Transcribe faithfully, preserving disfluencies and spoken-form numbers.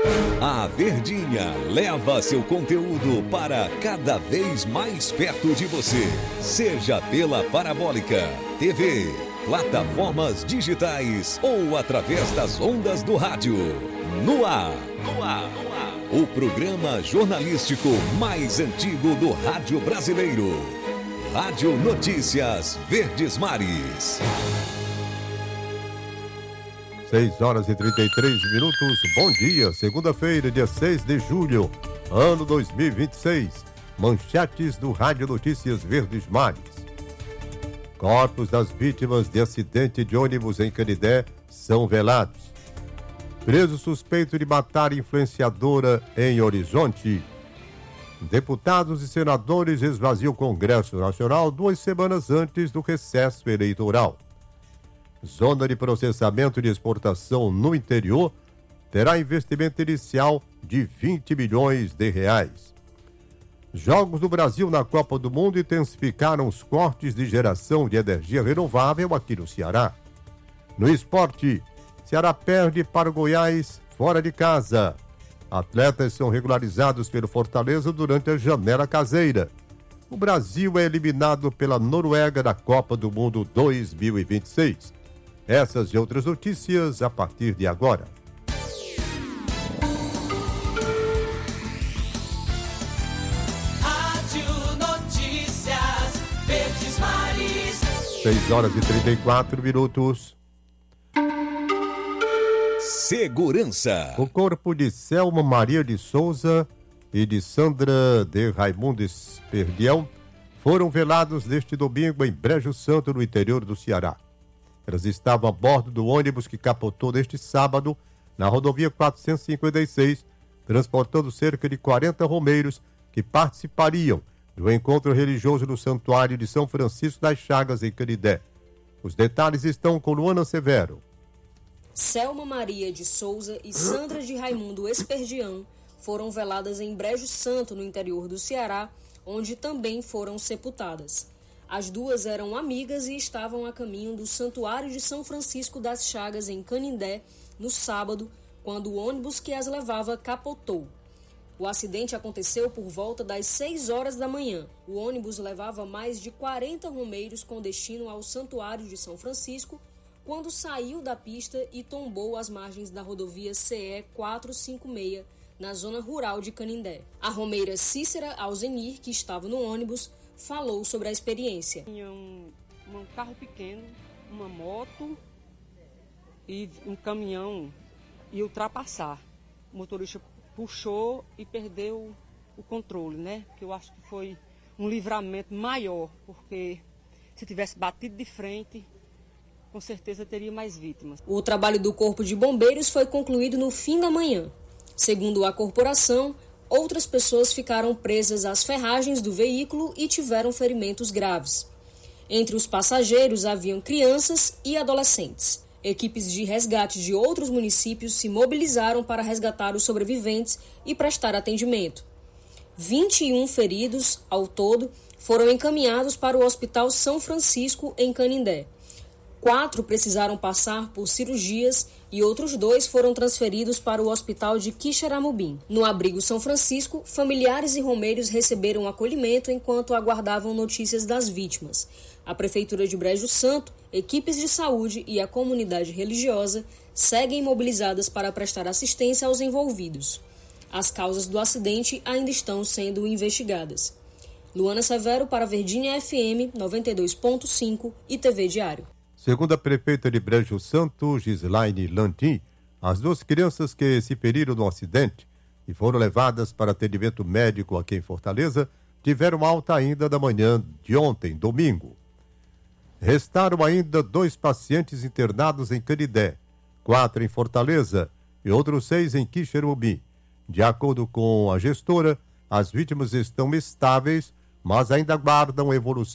A Verdinha leva seu conteúdo para cada vez mais perto de você. Seja pela Parabólica, T V, plataformas digitais ou através das ondas do rádio. No ar, no ar, no ar. O programa jornalístico mais antigo do rádio brasileiro. Rádio Notícias Verdes Mares. seis horas e trinta e três minutos. Bom dia, segunda-feira, dia seis de julho, ano dois mil e vinte e seis. Manchetes do Rádio Notícias Verdes Mares. Corpos das vítimas de acidente de ônibus em Canindé são velados. Preso suspeito de matar influenciadora em Horizonte. Deputados e senadores esvaziam o Congresso Nacional duas semanas antes do recesso eleitoral. Zona de processamento de exportação no interior terá investimento inicial de vinte milhões de reais. Jogos do Brasil na Copa do Mundo intensificaram os cortes de geração de energia renovável aqui no Ceará. No esporte, Ceará perde para o Goiás fora de casa. Atletas são regularizados pelo Fortaleza durante a janela caseira. O Brasil é eliminado pela Noruega da Copa do Mundo dois mil e vinte e seis. Essas e outras notícias a partir de agora. Rádio Notícias Verdes Mares. seis horas e trinta e quatro minutos. Segurança. O corpo de Selma Maria de Souza e de Sandra de Raimundo Esperdião foram velados neste domingo em Brejo Santo, no interior do Ceará. Elas estavam a bordo do ônibus que capotou neste sábado na rodovia quatrocentos e cinquenta e seis, transportando cerca de quarenta romeiros que participariam do encontro religioso no Santuário de São Francisco das Chagas, em Canindé. Os detalhes estão com Luana Severo. Selma Maria de Souza e Sandra de Raimundo Esperdião foram veladas em Brejo Santo, no interior do Ceará, onde também foram sepultadas. As duas eram amigas e estavam a caminho do Santuário de São Francisco das Chagas, em Canindé, no sábado, quando o ônibus que as levava capotou. O acidente aconteceu por volta das seis horas da manhã. O ônibus levava mais de quarenta romeiros com destino ao Santuário de São Francisco, quando saiu da pista e tombou às margens da rodovia C E quatrocentos e cinquenta e seis, na zona rural de Canindé. A romeira Cícera Alzenir, que estava no ônibus, falou sobre a experiência. Tinha um, um carro pequeno, uma moto e um caminhão ia ultrapassar. O motorista puxou e perdeu o controle, né? Que eu acho que foi um livramento maior, porque se tivesse batido de frente, com certeza teria mais vítimas. O trabalho do Corpo de Bombeiros foi concluído no fim da manhã. Segundo a corporação, outras pessoas ficaram presas às ferragens do veículo e tiveram ferimentos graves. Entre os passageiros haviam crianças e adolescentes. Equipes de resgate de outros municípios se mobilizaram para resgatar os sobreviventes e prestar atendimento. vinte e um feridos, ao todo, foram encaminhados para o Hospital São Francisco, em Canindé. Quatro precisaram passar por cirurgias e outros dois foram transferidos para o hospital de Quixeramobim. No abrigo São Francisco, familiares e romeiros receberam acolhimento enquanto aguardavam notícias das vítimas. A Prefeitura de Brejo Santo, equipes de saúde e a comunidade religiosa seguem mobilizadas para prestar assistência aos envolvidos. As causas do acidente ainda estão sendo investigadas. Luana Severo para Verdinha F M noventa e dois ponto cinco e T V Diário. Segundo a prefeita de Brejo Santo, Gislaine Landim, as duas crianças que se feriram no acidente e foram levadas para atendimento médico aqui em Fortaleza tiveram alta ainda da manhã de ontem, domingo. Restaram ainda dois pacientes internados em Canindé, quatro em Fortaleza e outros seis em Quixeramobim. De acordo com a gestora, as vítimas estão estáveis, mas ainda aguardam evolução